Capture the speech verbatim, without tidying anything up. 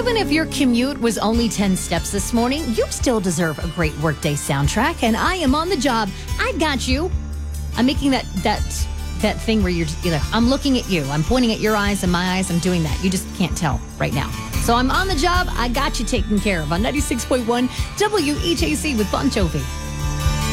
Even if your commute was only ten steps this morning, you still deserve a great workday soundtrack. And I am on the job. I got you. I'm making that that that thing where you're, you know, I'm looking at you. I'm pointing at your eyes and my eyes. I'm doing that. You just can't tell right now. So I'm on the job. I got you taken care of on ninety-six point one W H A C with Bon Jovi.